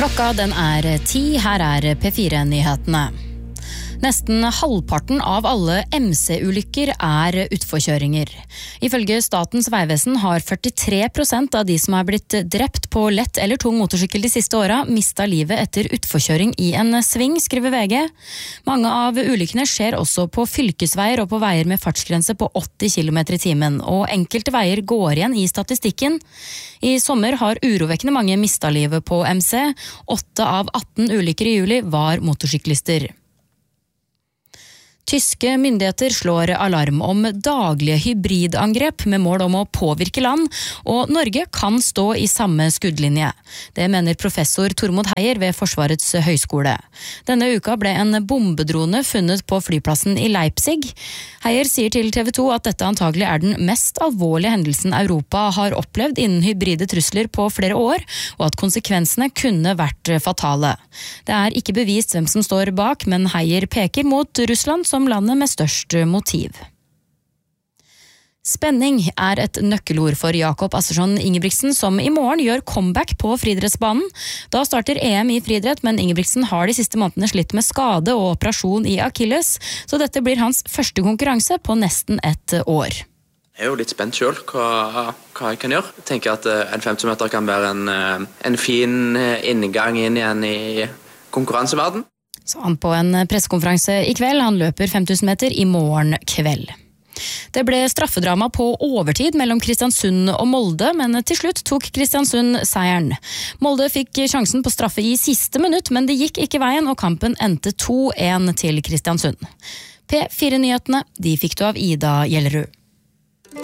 Klokka den 10, her P4-nyhetene. Nesten halvparten av alle MC-ulykker utforkjøringer. Ifølge Statens vegvesen har 43% av de som blitt drept på lett eller tung motorsykkel de siste åra mistet livet etter utforkjøring i en sving, skriver VG. Mange av ulykkene skjer også på fylkesveier og på veier med fartsgrense på 80 km i timen, og enkelte veier går igjen i statistikken. I sommer har urovekkende mange mistet livet på MC. 8 av 18 ulykker i juli var motorsyklister. Tyske myndigheter slår alarm om daglige hybridangrep med mål om å påvirke land, og Norge kan stå i samme skuddlinje. Det mener professor Tormod Heier ved Forsvarets høyskole. Denne uka ble en bombedrone funnet på flyplassen i Leipzig. Heier sier til TV 2 at dette antagelig den mest alvorlige hendelsen Europa har opplevd innen hybride trusler på flere år, og at konsekvensene kunne vært fatale. Det ikke bevist hvem som står bak, men Heier peker mot Russland som landet med størst motiv. Spenning et nøkkelord for Jakob Assersson Ingebrigtsen, som i morgen gjør comeback på friidrettsbanen. Da starter EM i friidrett, men Ingebrigtsen har de siste månedene slitt med skade og operasjon i Achilles, så dette blir hans første konkurranse på nesten et år. Jeg jo litt spent selv hva jeg kan gjøre. Jeg tenker at en 50-meter kan være en fin inngang inn igjen i konkurranseverden. Så han på en pressekonferanse i kveld. Han løper 5000 meter i morgen kveld. Det ble straffedrama på overtid mellom Kristiansund og Molde, men til slutt tok Kristiansund seieren. Molde fikk sjansen på straffe i siste minutt, men det gikk ikke veien, og kampen endte 2-1 til Kristiansund. P4-nyhetene, de fikk du av Ida Gjellerud.